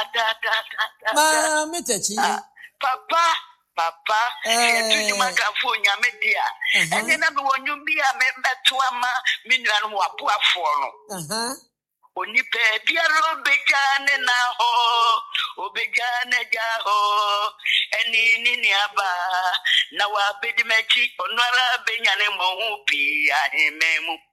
Ma metachi. Papa, you might have phone your media. And then I'm going to be a member to a million wapua for. Onipe biaro begane na ho obegane ja ho eni nini aba na wa bedimechi onwara benyane mo hu pi ahememu